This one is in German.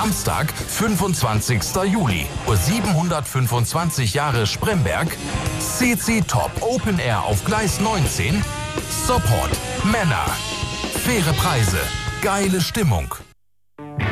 Samstag, 25. Juli, 725 Jahre Spremberg, CC Top Open Air auf Gleis 19, Support, Männer, faire Preise, geile Stimmung.